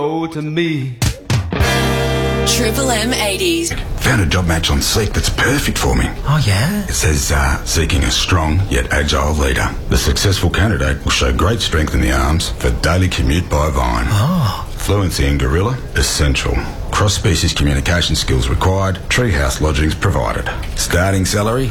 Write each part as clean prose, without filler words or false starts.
Oh, to me. Triple M 80s. Found a job match on Seek that's perfect for me. Oh, yeah? It says, seeking a strong yet agile leader. The successful candidate will show great strength in the arms for daily commute by Vine. Oh. Fluency in Gorilla, essential. Cross-species communication skills required. Treehouse lodgings provided. Starting salary,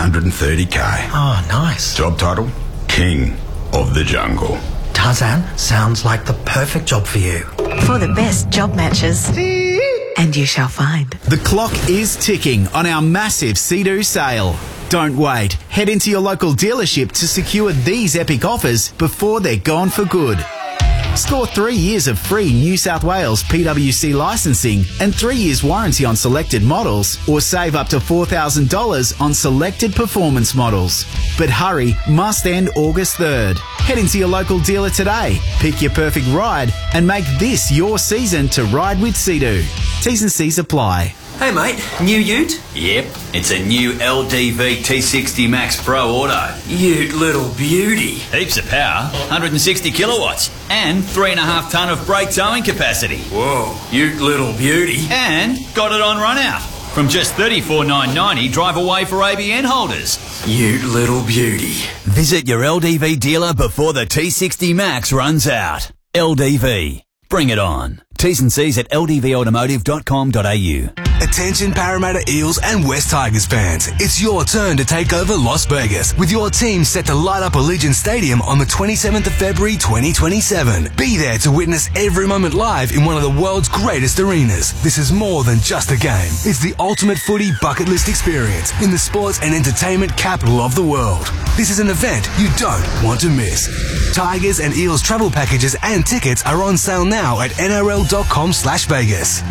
$130K. Oh, nice. Job title, King of the Jungle. Tarzan, sounds like the perfect job for you. For the best job matches. And you shall find. The clock is ticking on our massive Sea-Doo sale. Don't wait. Head into your local dealership to secure these epic offers before they're gone for good. Score 3 years of free New South Wales PWC licensing and 3 years warranty on selected models, or save up to $4,000 on selected performance models. But hurry, must end August 3rd. Head into your local dealer today, pick your perfect ride and make this your season to ride with Sea-Doo. T's and C's apply. Hey mate, new ute? Yep, it's a new LDV T60 Max Pro Auto. Ute little beauty. Heaps of power, 160 kilowatts, and 3.5 tonne of brake towing capacity. Whoa, ute little beauty. And got it on run out. From just $34,990, drive away for ABN holders. Ute little beauty. Visit your LDV dealer before the T60 Max runs out. LDV. Bring it on. T's and C's at ldvautomotive.com.au. Attention Parramatta Eels and West Tigers fans. It's your turn to take over Las Vegas with your team set to light up Allegiant Stadium on the 27th of February 2027. Be there to witness every moment live in one of the world's greatest arenas. This is more than just a game. It's the ultimate footy bucket list experience in the sports and entertainment capital of the world. This is an event you don't want to miss. Tigers and Eels travel packages and tickets are on sale now at nrl.com/Vegas.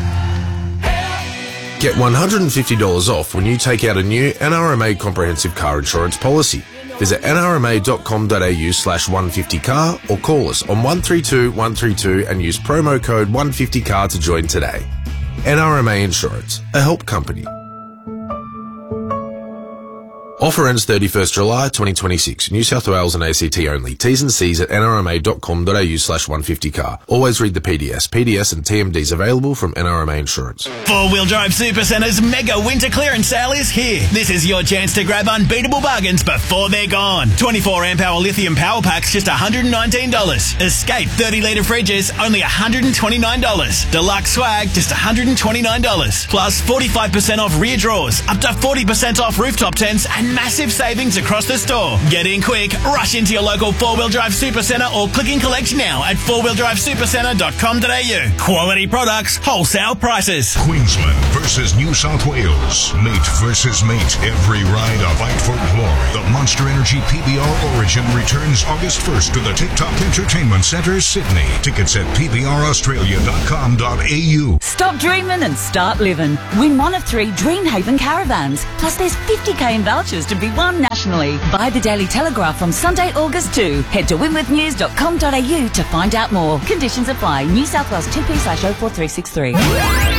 Get $150 off when you take out a new NRMA comprehensive car insurance policy. Visit nrma.com.au/150car or call us on 132 132 and use promo code 150car to join today. NRMA Insurance, a help company. Offer ends 31st July 2026. New South Wales and ACT only. T's and C's at nrma.com.au/150car. Always read the PDS. PDS and TMDs available from NRMA Insurance. 4-Wheel Drive Supercenter's mega winter clearance sale is here. This is your chance to grab unbeatable bargains before they're gone. 24 amp hour lithium power packs just $119. Escape 30-litre fridges only $129. Deluxe swag just $129. Plus 45% off rear drawers, up to 40% off rooftop tents, and massive savings across the store. Get in quick, rush into your local 4-Wheel Drive Supercentre or click and collect now at 4wheeldrivesupercentre.com.au. Quality products, wholesale prices. Queensland versus New South Wales. Mate versus mate. Every ride a fight for glory. The Monster Energy PBR Origin returns August 1st to the Tip Top Entertainment Centre, Sydney. Tickets at pbraustralia.com.au. Stop dreaming and start living. Win one of 3 Dreamhaven caravans. Plus there's $50K in vouchers to be won nationally. Buy the Daily Telegraph from Sunday, August 2. Head to winwithnews.com.au to find out more. Conditions apply. New South Wales 2P/04363.